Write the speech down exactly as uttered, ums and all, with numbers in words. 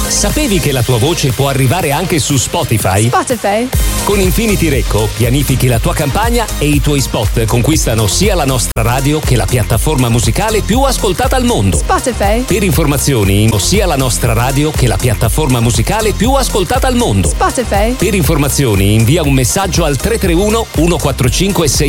Sapevi che la tua voce può arrivare anche su Spotify? Spotify. Con Infinity Recco pianifichi la tua campagna e i tuoi spot conquistano sia la nostra radio che la piattaforma musicale più ascoltata al mondo. Spotify. Per informazioni, sia la nostra radio che la piattaforma musicale più ascoltata al mondo. Spotify. Per informazioni, invia un messaggio al tre tre uno uno quattro cinque sei